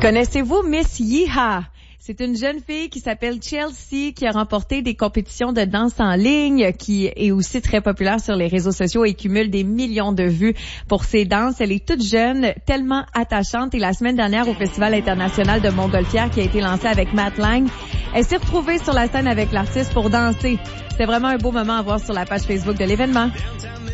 Connaissez-vous Miss Yeeha? C'est une jeune fille qui s'appelle Chelsea qui a remporté des compétitions de danse en ligne, qui est aussi très populaire sur les réseaux sociaux et cumule des millions de vues pour ses danses. Elle est toute jeune, tellement attachante et la semaine dernière au Festival international de Montgolfière qui a été lancé avec Matt Lang, elle s'est retrouvée sur la scène avec l'artiste pour danser. C'est vraiment un beau moment à voir sur la page Facebook de l'événement.